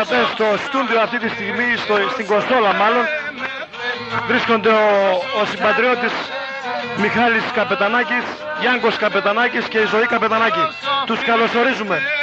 ακροατές στο στούντιο αυτή τη στιγμή, στην Κοστόλα μάλλον, βρίσκονται ο συμπατριώτης Μιχάλης Καπετανάκης, Γιάνκος Καπετανάκης και η Ζωή Καπετανάκη. Τους καλωσορίζουμε.